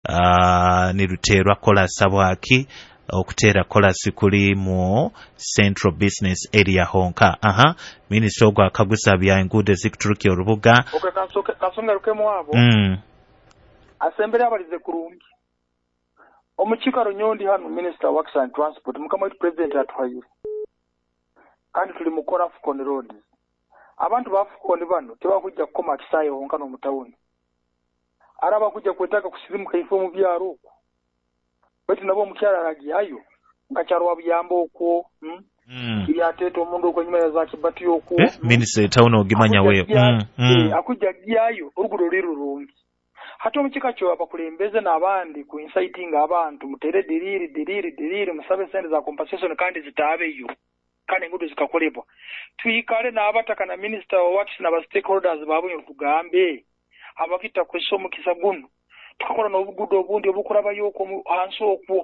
niruterwa kolasi bwaki okuteera kolasi kuli mu Central Business Area honka. Minisita ogwo akagusabya enguudo ezikuturuka Orubuga. Kasonga lukemu abo. Asembere abalize kurungi. Omukiika Runyondi hano Minister of Works and Transport mukama wetu President atuhaire. Kandi tuli mukora Fukoni Road. Abantu ba Fukoni bano tebakujja kukoma kisayo honka no mutawuni. Araba kujja kwetaka kusirimuka ifo mu byaro. Bati nabo mukyala ragiyayo ngakyarwa biyambo okwo yateto omundu okwenyuma za kibati okwo Minister town ogimanya weyo akujja giyayo orugudo lirurungi. Hata omukika kyo abakulembeze n'abandi ku inciting abantu mutere diriri musabe sente za compensation kandi zitabeyo kandi engudo zikakolebwa. Tuyikale n'abataka na Minister of Works na ba stakeholders babunye tugambe abakita kweso mukisa guno tukakola n'obugudo obundi obukulabayo yoko hansi okwo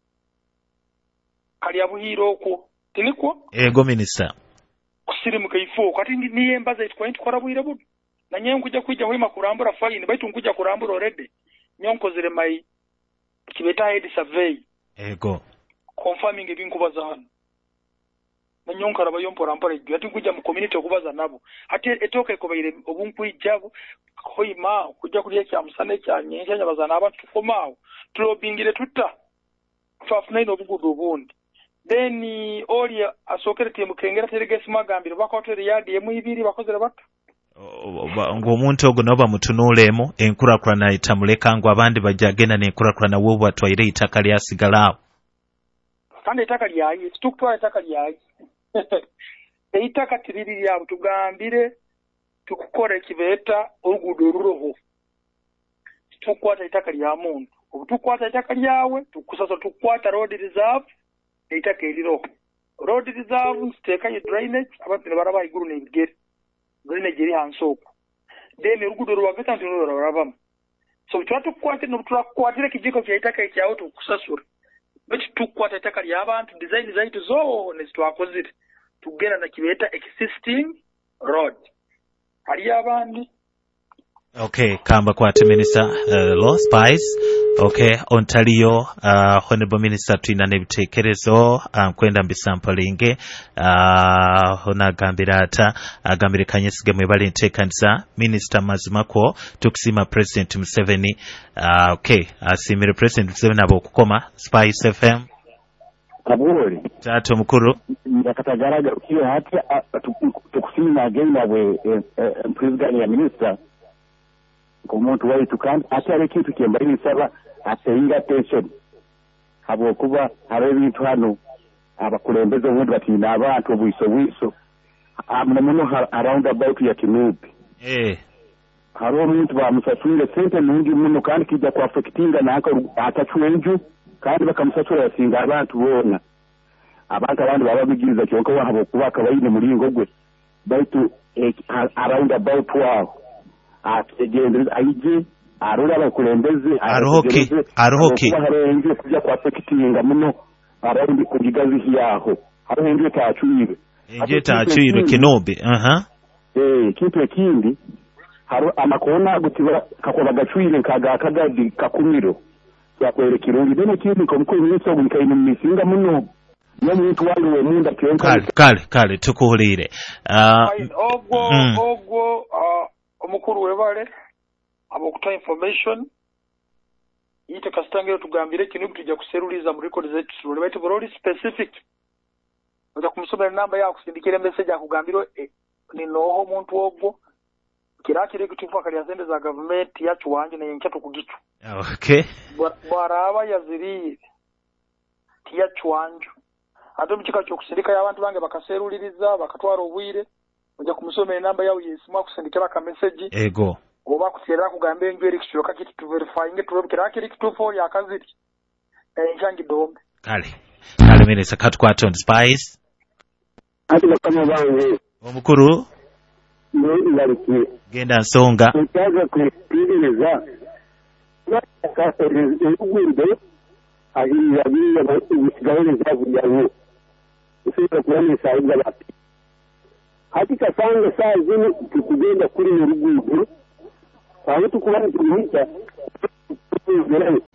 kali abuhiro okwo tinikwo ego Minister kusirimuka ifo kati niye mbaza itwa tukora buhira budu na nyenye nkujja kwijja hoima kurambura fine baitu nkujja kurambura already nyonko zire mai kibeta head survey ego confirming ebinkubaza hano na nyonko arabayompora mpora ijyo ati nkujja mu community okubaza nabo ati etoke ko bayire obunku ijabo hoima kujja kuri ekya musane kya nyenye nyabazana abantu tukomaawo tulobingire tutta twafuna ino obugudu obundi then oli asokere temukengera teregesi magambiro bakotere yadi emu ibiri bakozera bato ng'omuntu ogwo noba mutunuulemu enkurakurana itamuleka ngo abandi bajagenda n'enkurakurana wo batwaire itaka lyasigalawo kandi itaka lyayi tukutwala itaka lyayi eitaka tiriri lyabo tugambire tukukora ekibeta orugudo ruroho tukwata itaka lya muntu obutukwata itaka lyawe tukusasa tukwata road reserve eitaka eriroho road reserve steka ye drainage abantu baraba iguru n'ebigere drainage eri hansoko then urugudo rwagata ntino rurabamo so tukwate no turakwatira kijiko kya itaka ekyawo tukusasura bitu tukwata itaka ly'abantu design zaitu zone zitwakozire tugenda na kibeta existing road ali abandi. Okay, kamba kwate Minister Law Spice. Okay, Ontario Honorable Minister tuina nebitekerezo kwenda mbisampalinge hona gambirata agambire kanyesige mwebale ntekanisa Minister Mazimako tukusima President Museveni. Okay, asimire President Museveni abo kukoma Spice FM aburi tato mukuru yakatagaraga kiyo hati tukusima agenda bwe president ya minister komuntu waitu kandi atari kintu kyembaye saba aseyinga tension habo kuba habe bintu hano abakulembeze ubundi batina abantu bwiso amna muno around about ya Kinubi haro omuntu bamusasure sente nungi muno kandi kijja ku affectinga naka atachwenju kandi bakamusasura yasinga abantu bona abantu abandi baba bigiriza cyonka wahabo kuba akabayine muringo gwe baitu around about wow ategende ayije arura abakulembeze arohoke harenje kujya kwa affectinga muno around kugigazi yaho harenje tachuire Kinubi kintu ekindi haro amakona gutiba kakoba gachuire kaga kagadi kakumiro yakwere kirungi dene kintu ko mukuru w'inso gukayine mu misinga muno yo muntu wangu we munda kyonka kale tukuhulire ogwo omukuru webale abokuta information yite kasitangiro tugambire kintu tujja kuseruliza mu record zetu sure baitu very specific oja kumusomera namba ya kusindikira message akugambiro ni noho muntu ogwo kirakire kutufa kali azende za government yacu wanje na yenkyatu kugicu okay baraba yaziri tiyacu wanju ate mukika cyo kusindika y'abantu bange bakaseruliriza bakatwara obwire oja kumusomera namba yawo yesima kusindikira ka message ego oba kuserera kugambe ngweri kishoka kitu to verifying turobukira kiri kitufo yakaziri njangi dombe kale Minister Katkwata Spice ati bakama bawe omukuru n'ingaruke genda nsonga ntaza kwipiririza nakasere ugwinde ahiya biya bisigaye zavuyaho usibye kubona isayiga bati ati kasanga saa zino tukugenda kuri mu rugwiro aho tukubona tumita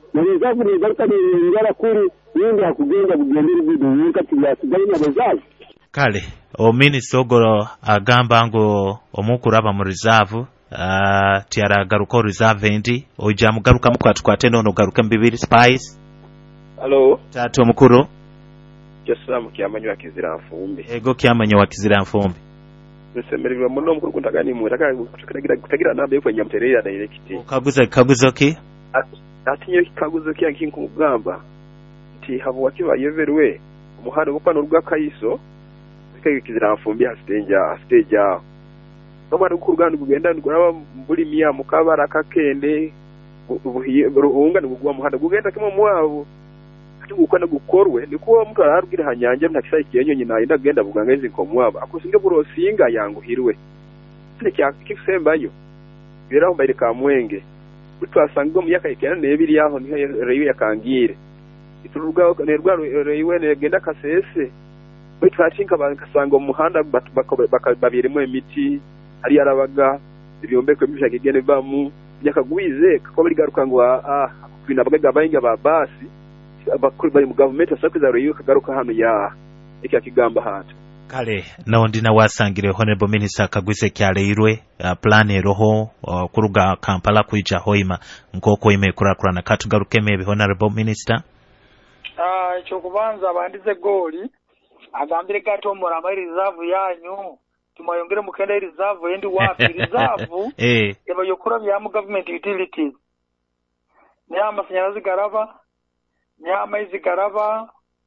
reserve n'egaruka n'eyongera kuri yindi akugenda kugendera ebidu kati byasigaye na reserve. Kale ominisita ogolo agamba ngo omukuraba mu reserve tiaragaruka reserve endi oja mugaruka mukwatukwate nono garuka mbibiri spice. Hello Tato mukuru Jasamu kiamanyo akizira mfumbi ego kiamanyo wakizira mfumbi nsemererwa muno mukuru kundagani mu kutagira nambe kwenye mterera direct kaguzo ki atinye kaguzo ki yakinkugamba nti habo wakiba yeverwe umuhanda gupana urwa kayiso kizira mfumbi stage Nomara ukuruganda kugenda nguraba mbuli miya mukabara kakende ubuhunga nugwa muhanda kugenda kimwe mwabo ati gukona gukorwe niko mtu ararubwira hanyanje ntakisa ikiyenyo nyina inda genda buganga izinko mwabo akusinge burosinga yanguhirwe kile kyakisembayo biraho mbere ka mwenge utwasanga mu yaka ikena nebiri yaho ni reyo yakangire ituruga nerwa reyo negenda kasese bitwatinka bankasanga mu muhanda babirimo emiti hari arabaga ibyombeko bimishaka igene bamu yakagwize ko bari garuka ngo kwinabaga bayinga ba basi abakuri bari mu government asakuza reyo kagaruka hano ya iki akigamba hata kale naundi na wasangire honorable minister kagwize kyaleirwe plan roho kuruga Kampala kuija Hoima nkoko imekurakurana katugaruke mebe honorable minister icho kubanza abandize goli agambire gato muramba reserve yanyu tumayongere mukenda reserve endi wapi reserve eba yokura bya mu government utilities nyama sanyarazi garaba nyama izi garaba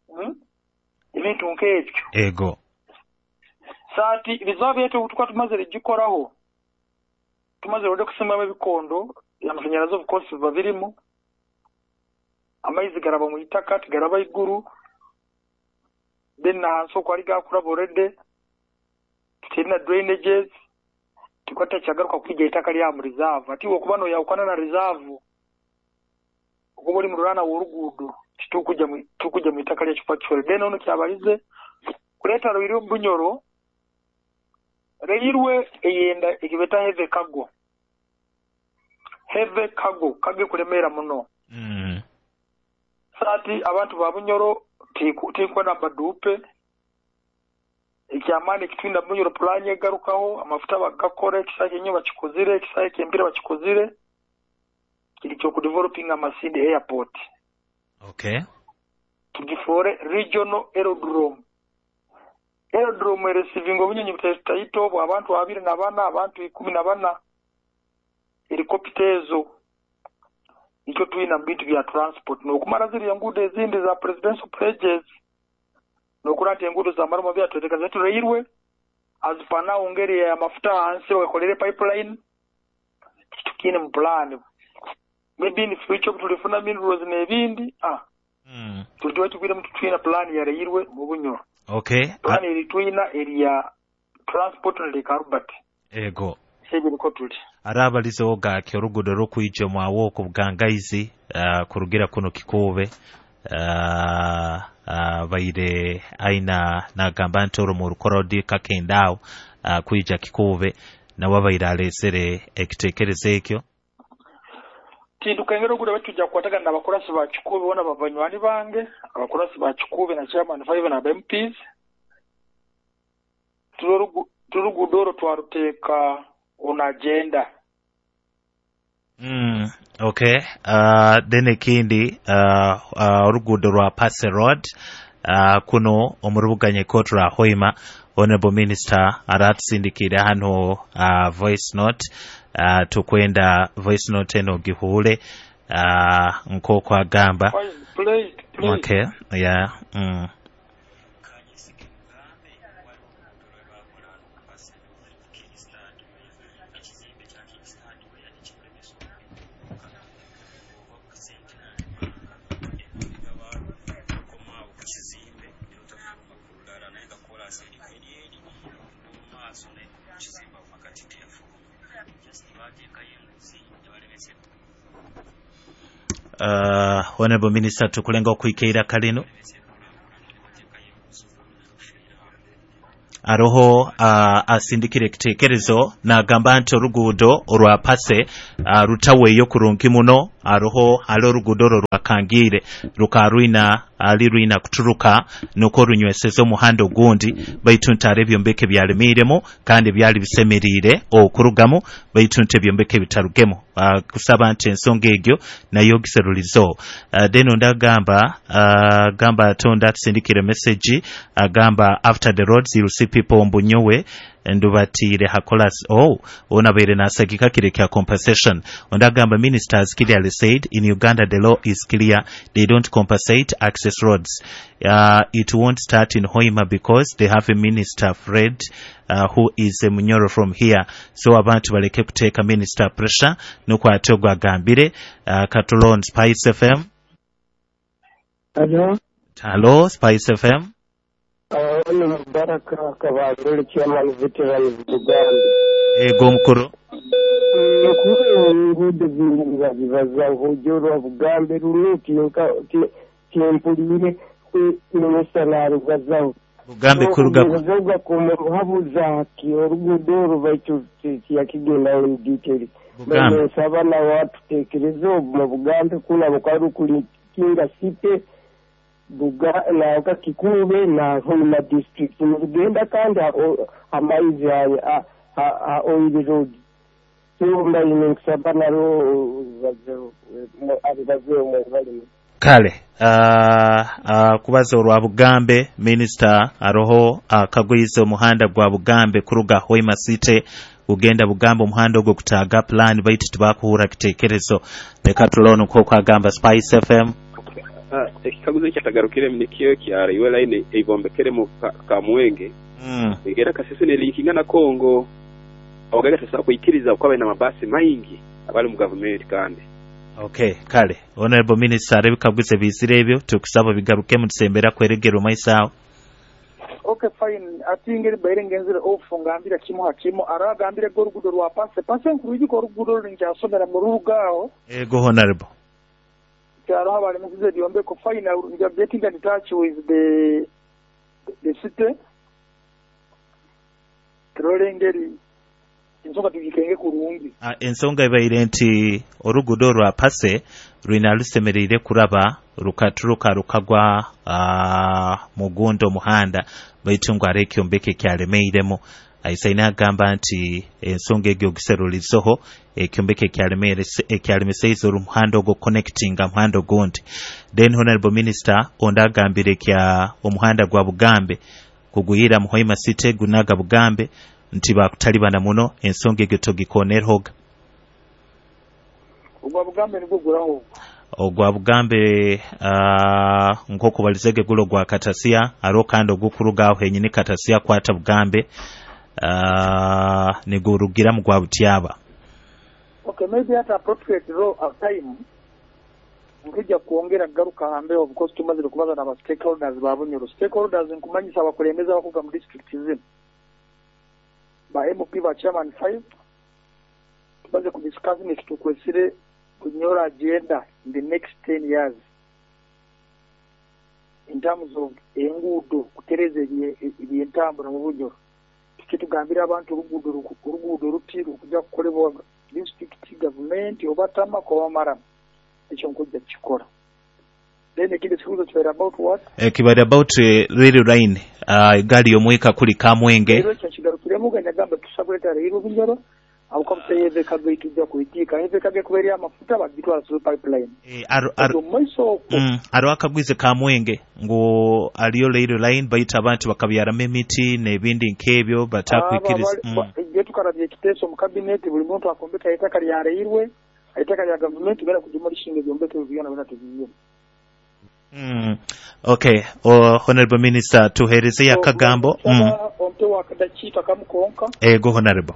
ibintu nk'ebyo ego sati reserve yetu tukwa tumaze rigikoraho tumaze rode kusimama ibikondo y'amashanyarazi of course babirimo amaizi garaba mu itaka tigaraba iguru then naso kwari gakura borede tina drainages tukwata cyagaruka kwija itaka lya mu reserve ati wo kubano yakwana na reserve uko buri mu rana worugudo tukujya mu itaka lya cyupakire then ono cyabarize kureta rwiri mbunyoro reyirwe eyenda ikibeta heve kago kage kuremera muno sati abantu babunyoro tikwa na badupe ikyamani kitwinda bunyoro planye garukaho amafuta bagakore kisake nyo bakikozire kisake kembira bakikozire kilicho ku developing amasinde airport kigifore regional aerodrome receiving obunyonyi butayito bwa abantu 24 abantu 14 helicopters icyo twina mbintu bya transport no kumara ziri ngude ezindi za presidential pledges no kurate ngudo za maroma bya tweteka zetu reirwe azipana ungeri ya mafuta hanse bagakolere pipeline tukine mu plan maybe in future tulifuna minerals nebindi tuliwe tukire mtu twina plan ya reirwe mu bunyoro plan iri twina area transport na carbon ego sebiriko tuli arabalize oga kyorugudo rokuje mwawo ku bwangaizi kurugira kuno kikove baire aina nagamba ntoro mu rukorodi kakendao kuija kikove na wabaira alesere ekitekereze ekyo tidukengero gudo batujja kwataga nabakorasi ba kikove bona bavanywani bange abakorasi ba kikove na chairman 5 na MPs turugudoro twaruteka on agenda then kindi orugudo rwa Passe Road kuno omurubuganye kotra Hoima honorable minister aratsindikira hano voice note tukwenda voice note eno gihule nkoko agamba please. honorable minister tukulenga okuikeira kalino aroho asindikire ekiteekerezo n'agamba nti oluguudo olwa Pase rutaweeyo kurungi muno aroho ali oluguudo olwo lwakangiire lukarwina alirwina kuturuka nuko runyweseza omuhanda ogundi baitu ntare ebyombeke byalemeiremu kandi byali bisemeriire okurugamu baitu nti ebyombeke bitarugemu kusaba nti ensonga egyo nayo giserulizo then ondagamba gamba atonda tusindikire message agamba after the roads you'll see people mbunyowe ndubatire hakolas onabeire nasagika kire kya compensation ondagamba ministers clearly said in Uganda the law is clear, they don't compensate access roads. It won't start in Hoima because they have a minister Fred who is a Munyoro from here, so abantu baleke kuteka minister pressure nukwate ogwagambire Katulon Spice FM. Hello Spice FM. Baraka kabagole chairman veterans Buganda. Ego mukuru. Ngude zivaza hojoro Bugambe runuki nka tiempulire kunesalari gazaho. Bugambe kuruga kuzoga kumuhabuza ki orugudoro baitu yakigenda in detail. Bugambe sabana watu tekerezo mu Bugambe kuna mukaru kuli kinga site buga na kakikube na Hoima district mugenda kandi amaizi a oil road so mbaine sabana ro bazo kale kubaza olwa Bugambe minister aroho kagoyize omuhanda gwa Bugambe kuruga Hoima city ugenda Bugambe omuhanda ogwo kutaga plan baiti tibakuhura kitekerezo leka tulono ko kwagamba Spice FM. Ekikaguzo kyatagarukire mnikiyo kyara iwe line eibombekere mu Kamwenge egera kasese ne linkinga na Kongo ogaga tasa kuikiriza kwa na mabasi maingi abali mu government kandi. Okay kale honorable minister rebikaguze bizire ebyo tukusaba bigaruke mu tsembera kweregero maisawo. Okay fine atingere bayirengenzere ofungambira kimo hakimo aragambire gorugudo rwa Pase nkuruji ko rugudo rinjasomera mu rugaho. Ego honorable Habari muzize diombe ko fine we are getting in touch with the city trolengeri insonga tugikenge kurungi ensonga ibaire nti orugudo rwa Pase rwina lusemerire kuraba rukaturuka rukagwa mugundo muhanda baitunga rekyo mbeke kyalemeiremo aisaina agamba nti ensonga egyo giserulizoho ekyombeke ekyalemeseizo omuhanda ogwo connecting muhanda ogundi. Then honorable minister ondagambire kya omuhanda gwa Bugambe kuguyira mu Hoima city gunaga Bugambe nti bakutalibana muno ensonga egyo togikonerhoga. Ogwa Bugambe nigwo guraho ogwa Bugambe nkoko balizege gulo gwa Katasia aro kandi ogukuruga aho henyini Katasia kwata Bugambe negurugira mu gwa Butyaba. Okay, maybe at appropriate time nkija kuongera garuka hambeho because tumaze kubaza na stakeholders babunyoro stakeholders nkumanyisa abakulembeza bakuga mu district zino ba MP ba chairman 5 tumaze kudiscuss next tukwesire kunyora agenda in the next 10 years in terms of engudo kutereze ebyentambura mu bunyoro kitugambira abantu urugudo rutiru kujya kukolebwa district government obatama ko bamara ekyo nkujja kikora. Then ekindi kibuzo kyera about what kibali about rail line gali yomweka kuli Kamwenge ekyo kigarukire mu ganya gamba tusabweta rail bunyoro au kamseyeve kagwe tujja kuitika eve kage kuberia amafuta bagitwala through pipeline aro akagwize Kamwenge ngo aliyo rail line bayita abantu bakabyaramo emiti nebindi nkebyo batakwikiriza yetu karabye kiteso mu cabinet buli muntu akombeka itaka lya railway itaka lya government bera kujumolishinga byombeke byona bana tubiye. Okay honorable minister tuhereze yakagambo onto wakadachita kamukonka go honorable.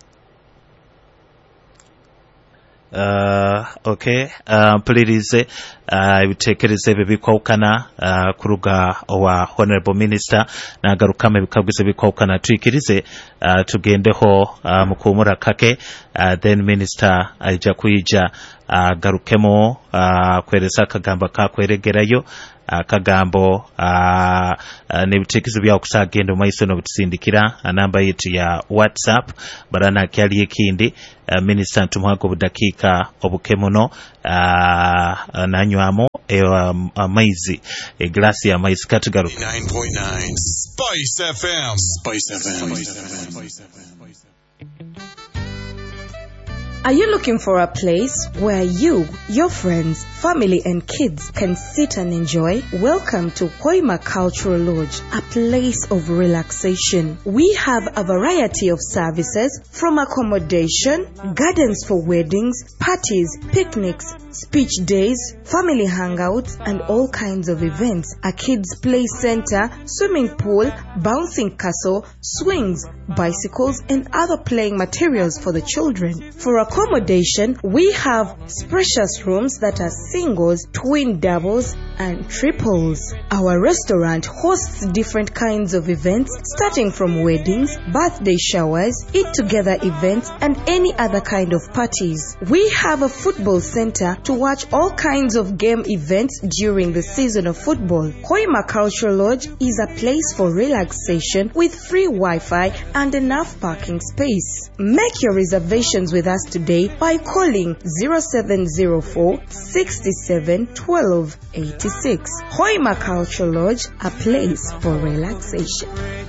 Okay mpulirize ibitekereze bibikwawukana kuruga wa honorable minister nagarukame bikaguze bikwawukana tuyikirize tugendeho mukumura kake then minister aija kuija garukemo kwereza akagamba kakweregerayo akagambo n'ebitekerezo byawe kusagenda maiso n'obutusindikira namba yetu ya WhatsApp barana kyali ekindi Minister ntumuhago budakiika obukemuno nanywamo amaizi glasi ya maizi katugaruka 9.9 Spice FM. Are you looking for a place where you, your friends, family and kids can sit and enjoy? Welcome to Hoima Cultural Lodge, a place of relaxation. We have a variety of services from accommodation, gardens for weddings, parties, picnics, speech days, family hangouts and all kinds of events. A kids play center, swimming pool, bouncing castle, swings, bicycles and other playing materials for the children. For accommodation, we have spacious rooms that are singles, twin doubles and triples. Our restaurant hosts different kinds of events starting from weddings, birthday showers, eat together events and any other kind of parties. We have a football center to watch all kinds of game events during the season of football. Hoima Cultural Lodge is a place for relaxation with free Wi-Fi and enough parking space. Make your reservations with us today by calling 0704 67 12 86. Hoima Cultural Lodge, a place for relaxation.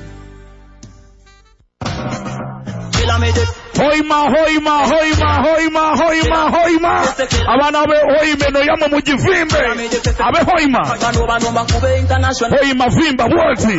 Hoima. Abana be hoime no yamo mujivimbe. Abe hoima. Hoima vimba wote.